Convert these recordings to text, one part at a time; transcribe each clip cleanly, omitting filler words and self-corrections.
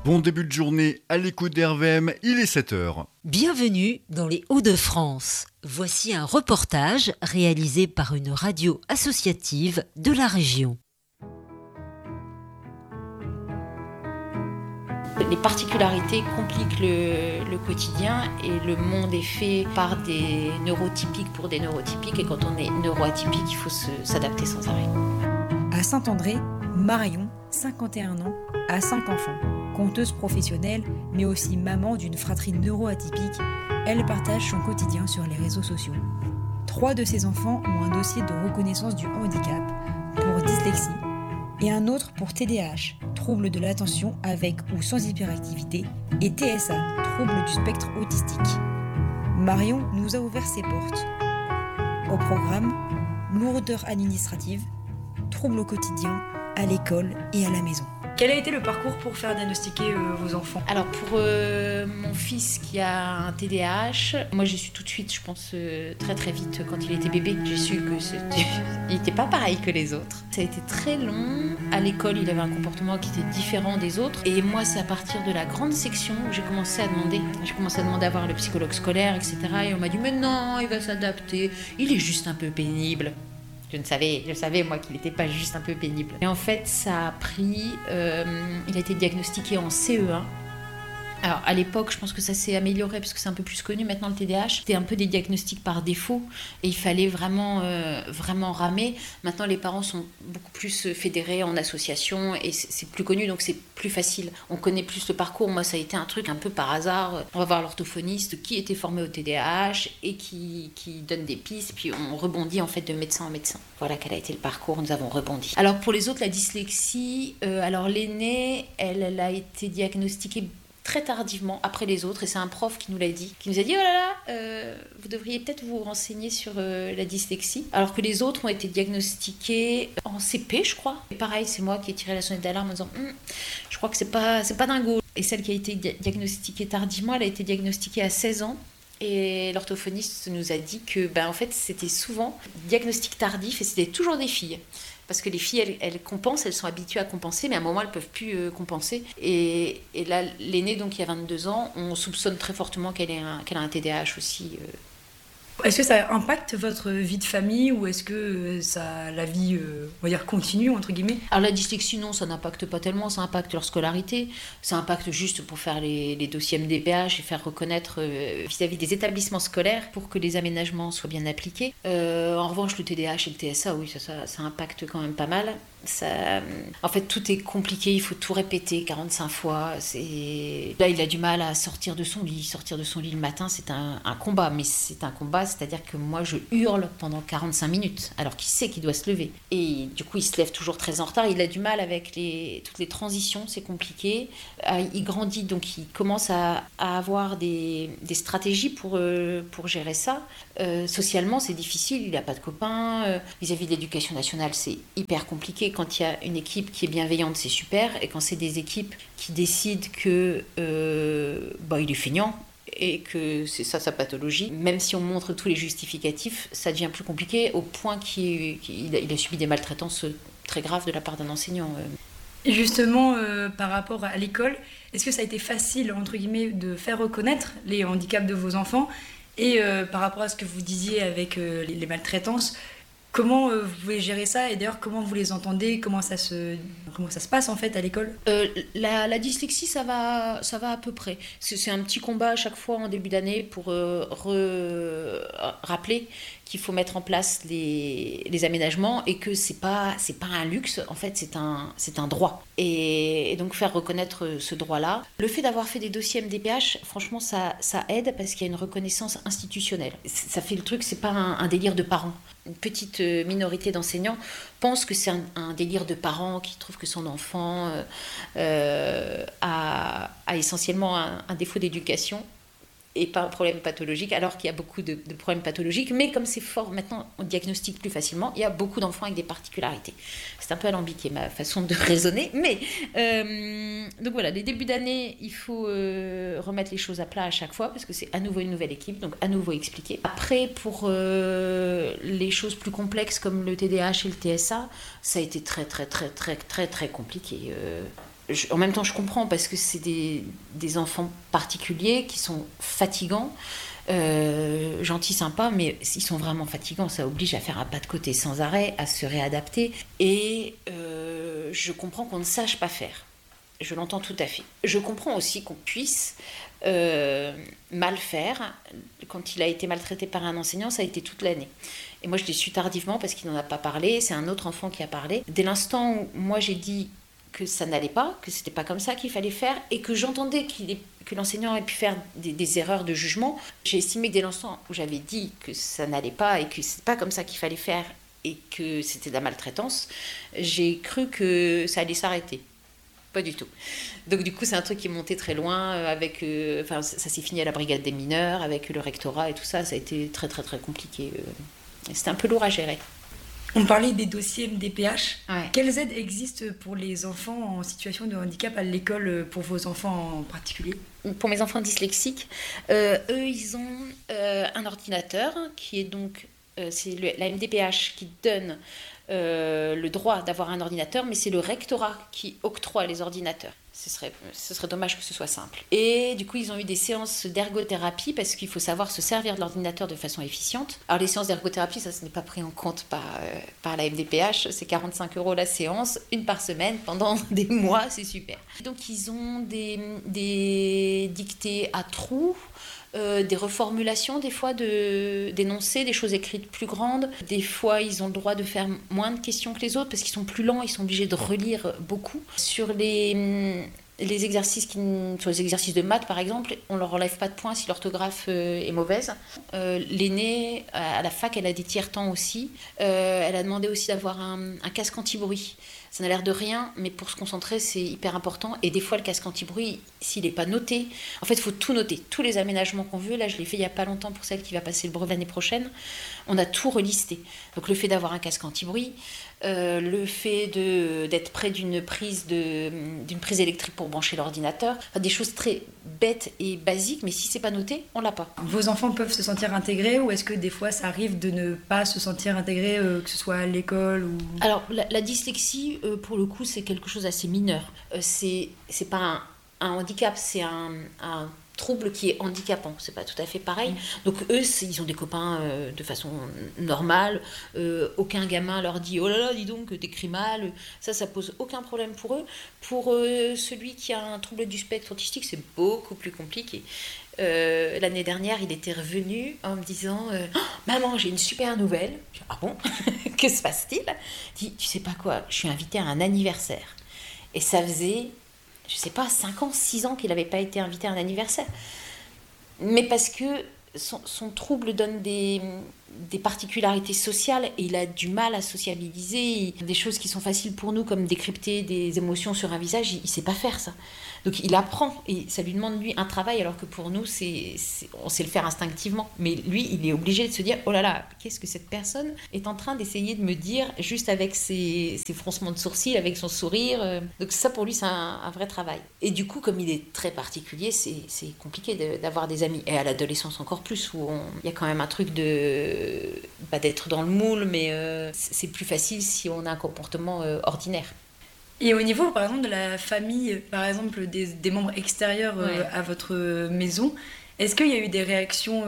Bon début de journée à l'écoute d'RVM, il est 7h. Bienvenue dans les Hauts-de-France. Voici un reportage réalisé par une radio associative de la région. Les particularités compliquent le quotidien et le monde est fait par des neurotypiques pour des neurotypiques et quand on est neuroatypique, il faut s'adapter sans arrêt. À Saint-André, Marion, 51 ans, a 5 enfants. Conteuse professionnelle, mais aussi maman d'une fratrie neuroatypique, elle partage son quotidien sur les réseaux sociaux. 3 de ses enfants ont un dossier de reconnaissance du handicap pour dyslexie et un autre pour TDAH, trouble de l'attention avec ou sans hyperactivité, et TSA, trouble du spectre autistique. Marion nous a ouvert ses portes. Au programme, lourdeur administrative, troubles au quotidien, à l'école et à la maison. Quel a été le parcours pour faire diagnostiquer vos enfants ? Alors pour mon fils qui a un TDAH, moi j'ai su tout de suite, je pense très très vite quand il était bébé, j'ai su que il n'était pas pareil que les autres. Ça a été très long. À l'école, il avait un comportement qui était différent des autres. Et moi, c'est à partir de la grande section où j'ai commencé à demander. J'ai commencé à demander à voir le psychologue scolaire, etc. Et on m'a dit, mais non, il va s'adapter. Il est juste un peu pénible. Je savais moi qu'il n'était pas juste un peu pénible. Et en fait, ça a pris... il a été diagnostiqué en CE1. Alors à l'époque, je pense que ça s'est amélioré parce que c'est un peu plus connu maintenant le TDAH. C'était un peu des diagnostics par défaut et il fallait vraiment ramer. Maintenant, les parents sont beaucoup plus fédérés en association et c'est plus connu, donc c'est plus facile. On connaît plus le parcours. Moi, ça a été un truc un peu par hasard. On va voir l'orthophoniste qui était formé au TDAH et qui donne des pistes, puis on rebondit en fait de médecin en médecin. Voilà quel a été le parcours, nous avons rebondi. Alors pour les autres, la dyslexie, alors l'aînée, elle a été diagnostiquée très tardivement après les autres, et c'est un prof qui nous l'a dit, qui nous a dit oh là là, vous devriez peut-être vous renseigner sur la dyslexie, alors que les autres ont été diagnostiqués en CP, je crois. Et pareil, c'est moi qui ai tiré la sonnette d'alarme en disant je crois que c'est pas dingo. Et celle qui a été diagnostiquée tardivement, elle a été diagnostiquée à 16 ans. Et l'orthophoniste nous a dit que en fait, c'était souvent diagnostic tardif et c'était toujours des filles. Parce que les filles, elles compensent, elles sont habituées à compenser, mais à un moment, elles ne peuvent plus compenser. Et là, l'aînée, donc, qui a 22 ans, on soupçonne très fortement qu'elle a un TDAH aussi. Est-ce que ça impacte votre vie de famille ou est-ce que la vie, on va dire, continue, entre guillemets ? Alors la dyslexie, non, ça n'impacte pas tellement, ça impacte leur scolarité, ça impacte juste pour faire les dossiers MDPH et faire reconnaître vis-à-vis des établissements scolaires pour que les aménagements soient bien appliqués. En revanche, le TDAH et le TSA, oui, ça impacte quand même pas mal. En fait, tout est compliqué, il faut tout répéter 45 fois. Là, il a du mal à sortir de son lit. Sortir de son lit le matin, c'est un combat, mais c'est un combat, c'est-à-dire que moi, je hurle pendant 45 minutes, alors qu'il sait qu'il doit se lever. Et du coup, il se lève toujours très en retard. Il a du mal avec toutes les transitions, c'est compliqué. Il grandit, donc il commence à avoir des stratégies pour gérer ça. Socialement, c'est difficile, il n'a pas de copains. Vis-à-vis de l'éducation nationale, c'est hyper compliqué. Quand il y a une équipe qui est bienveillante, c'est super. Et quand c'est des équipes qui décident que il est feignant et que c'est ça sa pathologie, même si on montre tous les justificatifs, ça devient plus compliqué au point qu'il a subi des maltraitances très graves de la part d'un enseignant. Et justement, par rapport à l'école, est-ce que ça a été facile, entre guillemets, de faire reconnaître les handicaps de vos enfants ? Et par rapport à ce que vous disiez avec les maltraitances, comment vous pouvez gérer ça et d'ailleurs comment vous les entendez, comment ça se passe en fait à l'école ? La dyslexie, ça va à peu près. C'est un petit combat à chaque fois en début d'année pour rappeler qu'il faut mettre en place les aménagements et que c'est pas un luxe, en fait c'est un droit. Et donc faire reconnaître ce droit-là. Le fait d'avoir fait des dossiers MDPH, franchement ça aide parce qu'il y a une reconnaissance institutionnelle. Ça fait le truc, c'est pas un délire de parents. Une petite minorité d'enseignants pense que c'est un délire de parents qui trouvent que son enfant a essentiellement un défaut d'éducation et pas un problème pathologique, alors qu'il y a beaucoup de problèmes pathologiques. Mais comme c'est fort, maintenant, on diagnostique plus facilement. Il y a beaucoup d'enfants avec des particularités. C'est un peu alambiqué, ma façon de raisonner. Mais, donc voilà, les débuts d'année, il faut remettre les choses à plat à chaque fois, parce que c'est à nouveau une nouvelle équipe, donc à nouveau expliquer. Après, pour les choses plus complexes, comme le TDAH et le TSA, ça a été très, très, très, très, très, très compliqué. En même temps, je comprends parce que c'est des enfants particuliers qui sont fatigants, gentils, sympas, mais ils sont vraiment fatigants. Ça oblige à faire un pas de côté sans arrêt, à se réadapter. Et je comprends qu'on ne sache pas faire. Je l'entends tout à fait. Je comprends aussi qu'on puisse mal faire. Quand il a été maltraité par un enseignant, ça a été toute l'année. Et moi, je l'ai su tardivement parce qu'il n'en a pas parlé. C'est un autre enfant qui a parlé. Dès l'instant où moi, j'ai dit que ça n'allait pas, que c'était pas comme ça qu'il fallait faire, et que j'entendais que l'enseignant avait pu faire des erreurs de jugement, j'ai estimé que dès l'instant où j'avais dit que ça n'allait pas et que c'était pas comme ça qu'il fallait faire et que c'était de la maltraitance, j'ai cru que ça allait s'arrêter. Pas du tout. Donc du coup, c'est un truc qui est monté très loin, ça s'est fini à la brigade des mineurs, avec le rectorat et tout ça, ça a été très très très compliqué. C'était un peu lourd à gérer. On parlait des dossiers MDPH. Ouais. Quelles aides existent pour les enfants en situation de handicap à l'école, pour vos enfants en particulier ? Pour mes enfants dyslexiques, eux, ils ont un ordinateur qui est donc... c'est la MDPH qui donne le droit d'avoir un ordinateur, mais c'est le rectorat qui octroie les ordinateurs. Ce serait dommage que ce soit simple. Et du coup, ils ont eu des séances d'ergothérapie parce qu'il faut savoir se servir de l'ordinateur de façon efficiente. Alors, les séances d'ergothérapie, ça, ce n'est pas pris en compte par la MDPH. C'est 45 € la séance, une par semaine, pendant des mois, c'est super. Donc, ils ont des dictées à trous, des reformulations des fois d'énoncés, des choses écrites plus grandes. Des fois, ils ont le droit de faire moins de questions que les autres parce qu'ils sont plus lents, ils sont obligés de relire beaucoup. Sur les exercices sur les exercices de maths, par exemple, on ne leur enlève pas de points si l'orthographe est mauvaise. L'aînée, à la fac, elle a des tiers-temps aussi. Elle a demandé aussi d'avoir un casque anti-bruit. Ça n'a l'air de rien, mais pour se concentrer, c'est hyper important. Et des fois, le casque anti-bruit, s'il n'est pas noté, en fait, il faut tout noter. Tous les aménagements qu'on veut, là, je l'ai fait il n'y a pas longtemps pour celle qui va passer le brevet l'année prochaine, on a tout relisté. Donc, le fait d'avoir un casque anti-bruit, le fait d'être près d'une prise électrique pour brancher l'ordinateur, enfin, des choses très bêtes et basiques, mais si c'est pas noté, on l'a pas. Vos enfants peuvent se sentir intégrés ou est-ce que des fois ça arrive de ne pas se sentir intégrés, que ce soit à l'école ou... Alors la dyslexie, pour le coup, c'est quelque chose d'assez mineur. C'est pas un handicap, c'est un trouble qui est handicapant, c'est pas tout à fait pareil. Donc eux, ils ont des copains de façon normale, aucun gamin leur dit « Oh là là, dis donc, t'écris mal », ça pose aucun problème pour eux. Pour celui qui a un trouble du spectre autistique, c'est beaucoup plus compliqué. L'année dernière, il était revenu en me disant oh, « Maman, j'ai une super nouvelle ». Ah bon? Que se passe-t-il? Il dit « Tu sais pas quoi, je suis invitée à un anniversaire ». Et ça faisait... je sais pas, 5 ans, 6 ans qu'il n'avait pas été invité à un anniversaire. Mais parce que son trouble donne des particularités sociales et il a du mal à sociabiliser. Des choses qui sont faciles pour nous, comme décrypter des émotions sur un visage, il ne sait pas faire ça. Donc il apprend et ça lui demande, lui, un travail, alors que pour nous, on sait le faire instinctivement. Mais lui, il est obligé de se dire, oh là là, qu'est-ce que cette personne est en train d'essayer de me dire, juste avec ses froncements de sourcils, avec son sourire. Donc ça, pour lui, c'est un vrai travail. Et du coup, comme il est très particulier, c'est compliqué d'avoir des amis. Et à l'adolescence encore plus, où il y a quand même un truc pas d'être dans le moule, mais c'est plus facile si on a un comportement ordinaire. Et au niveau, par exemple, de la famille, par exemple, des membres extérieurs à votre maison, est-ce qu'il y a eu des réactions,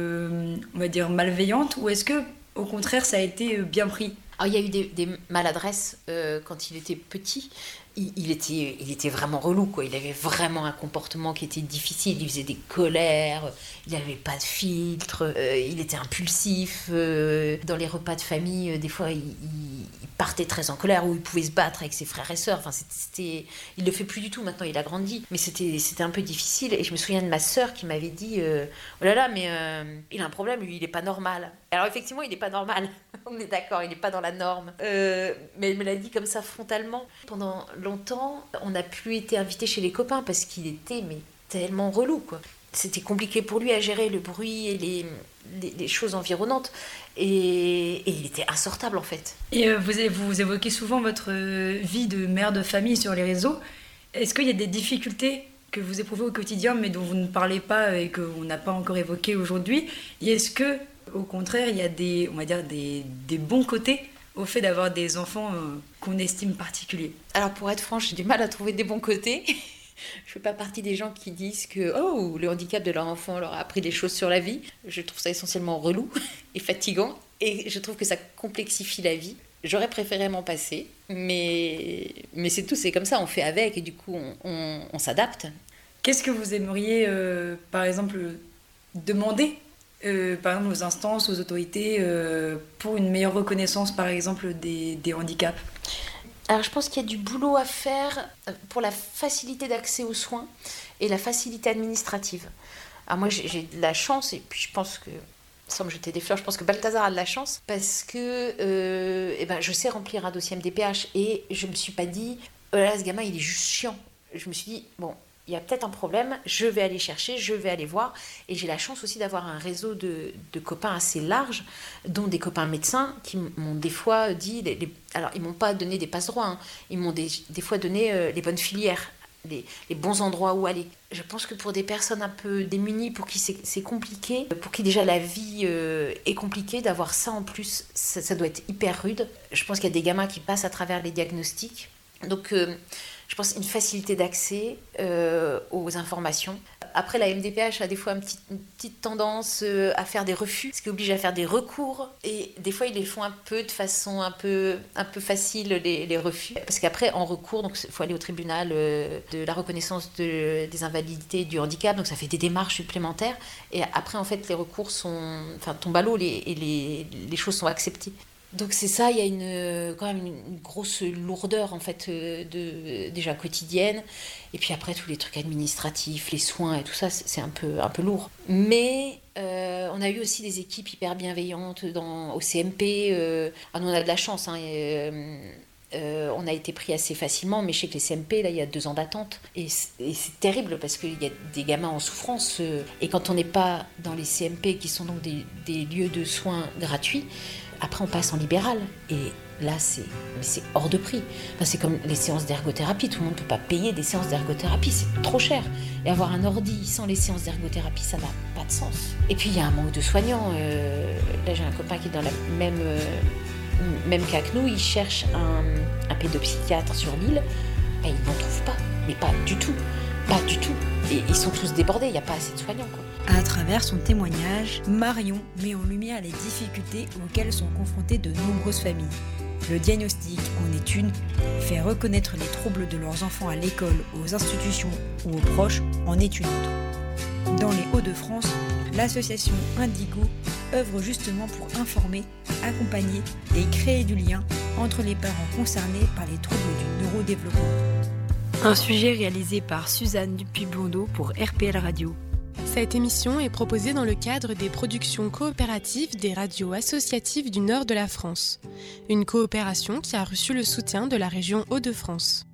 on va dire, malveillantes, ou est-ce que, au contraire, ça a été bien pris ? Alors, il y a eu des maladresses quand il était petit. Il était vraiment relou, quoi. Il avait vraiment un comportement qui était difficile. Il faisait des colères, il n'avait pas de filtre, il était impulsif. Dans les repas de famille, des fois, il partait très en colère, ou il pouvait se battre avec ses frères et sœurs. Enfin, il le fait plus du tout maintenant, il a grandi. Mais c'était un peu difficile. Et je me souviens de ma sœur qui m'avait dit oh là là, mais il a un problème, lui, il n'est pas normal. Alors effectivement, il n'est pas normal. On est d'accord, il n'est pas dans la norme. Mais elle me l'a dit comme ça frontalement. Pendant longtemps, on n'a plus été invité chez les copains parce qu'il était tellement relou, quoi. C'était compliqué pour lui à gérer le bruit et les choses environnantes. Et il était insortable, en fait. Et vous évoquez souvent votre vie de mère de famille sur les réseaux. Est-ce qu'il y a des difficultés que vous éprouvez au quotidien, mais dont vous ne parlez pas et qu'on n'a pas encore évoqué aujourd'hui? Et est-ce que, au contraire, il y a des bons côtés au fait d'avoir des enfants qu'on estime particuliers? Alors pour être franche, j'ai du mal à trouver des bons côtés. Je fais pas partie des gens qui disent que le handicap de leur enfant leur a appris des choses sur la vie. Je trouve ça essentiellement relou et fatigant, et je trouve que ça complexifie la vie. J'aurais préféré m'en passer, mais c'est tout, c'est comme ça, on fait avec, et du coup on s'adapte. Qu'est-ce que vous aimeriez, par exemple, demander par exemple aux instances, aux autorités, pour une meilleure reconnaissance, par exemple, des handicaps? Alors je pense qu'il y a du boulot à faire pour la facilité d'accès aux soins et la facilité administrative. Alors moi j'ai de la chance, et puis je pense que, sans me jeter des fleurs, je pense que Balthazar a de la chance, parce que je sais remplir un dossier MDPH, et je me suis pas dit là ce gamin il est juste chiant. Je me suis dit bon, il y a peut-être un problème, je vais aller chercher, je vais aller voir. Et j'ai la chance aussi d'avoir un réseau de copains assez large, dont des copains médecins qui m'ont des fois dit, alors ils m'ont pas donné des passe-droits, hein, ils m'ont des fois donné les bonnes filières, les bons endroits où aller. Je pense que pour des personnes un peu démunies, pour qui c'est compliqué, pour qui déjà la vie est compliquée, d'avoir ça en plus, ça doit être hyper rude. Je pense qu'il y a des gamins qui passent à travers les diagnostics. Donc je pense une facilité d'accès aux informations. Après, la MDPH a des fois une petite tendance à faire des refus, ce qui oblige à faire des recours. Et des fois, ils les font un peu de façon un peu facile, les refus. Parce qu'après, en recours, il faut aller au tribunal de la reconnaissance des invalidités et du handicap. Donc ça fait des démarches supplémentaires. Et après, en fait, les recours tombent à l'eau, et les choses sont acceptées. Donc c'est ça, il y a quand même une grosse lourdeur en fait déjà quotidienne, et puis après tous les trucs administratifs, les soins et tout ça, c'est un peu lourd. Mais on a eu aussi des équipes hyper bienveillantes au CMP. Nous on a de la chance, hein, on a été pris assez facilement, mais je sais que les CMP là il y a 2 ans d'attente, et c'est terrible parce qu'il y a des gamins en souffrance, et quand on n'est pas dans les CMP qui sont donc des lieux de soins gratuits. Après, on passe en libéral, et là, c'est hors de prix. Enfin, c'est comme les séances d'ergothérapie. Tout le monde ne peut pas payer des séances d'ergothérapie, c'est trop cher. Et avoir un ordi sans les séances d'ergothérapie, ça n'a pas de sens. Et puis, il y a un manque de soignants. Là, j'ai un copain qui est dans la même cas que nous. Il cherche un pédopsychiatre sur l'île. Et il n'en trouve pas. Mais pas du tout. Pas du tout. Et ils sont tous débordés, il n'y a pas assez de soignants, quoi. À travers son témoignage, Marion met en lumière les difficultés auxquelles sont confrontées de nombreuses familles. Le diagnostic en est une, faire reconnaître les troubles de leurs enfants à l'école, aux institutions ou aux proches en est une autre. Dans les Hauts-de-France, l'association Indigo œuvre justement pour informer, accompagner et créer du lien entre les parents concernés par les troubles du neurodéveloppement. Un sujet réalisé par Suzanne Dupuis-Blondeau pour RPL Radio. Cette émission est proposée dans le cadre des productions coopératives des radios associatives du nord de la France. Une coopération qui a reçu le soutien de la région Hauts-de-France.